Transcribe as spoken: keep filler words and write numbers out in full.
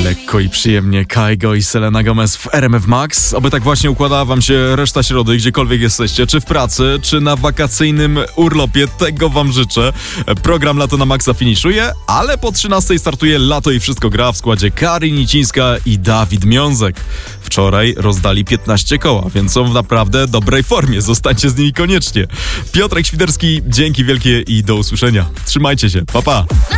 Lekko i przyjemnie Kygo i Selena Gomez w R M F Max. Oby tak właśnie układała wam się reszta środy, gdziekolwiek jesteście, czy w pracy, czy na wakacyjnym urlopie. Tego wam życzę. Program Lato na Maxa finiszuje, ale po trzynastej startuje Lato i Wszystko gra w składzie Kari Nicińska i Dawid Miązek. Wczoraj rozdali piętnaście koła, więc są w naprawdę dobrej formie. Zostańcie z nimi koniecznie. Piotrek Świderski, dzięki wielkie i do usłyszenia. Trzymajcie się. Pa, pa.